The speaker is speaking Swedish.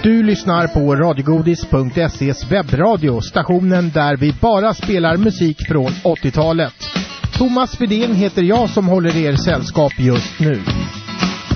Du lyssnar på radiogodis.se's webbradio, stationen där vi bara spelar musik från 80-talet. Thomas Widén heter jag som håller er sällskap just nu.